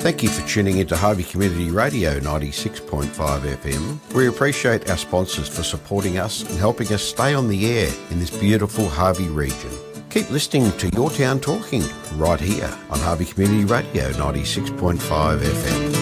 Thank you for tuning into Harvey Community Radio 96.5 FM. We appreciate our sponsors for supporting us and helping us stay on the air in this beautiful Harvey region. Keep listening to Your Town Talking right here on Harvey Community Radio 96.5 FM.